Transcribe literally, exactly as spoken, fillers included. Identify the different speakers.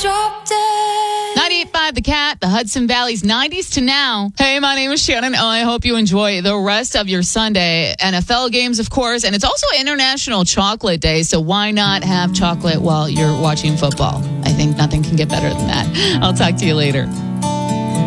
Speaker 1: drop dead.
Speaker 2: ninety-eight point five The Cat, the Hudson Valley's nineties to now. Hey, my name is Shannon. Oh, I hope you enjoy the rest of your Sunday. N F L games, of course, and it's also International Chocolate Day, so why not have chocolate while you're watching football? I think nothing can get better than that. I'll talk to you later.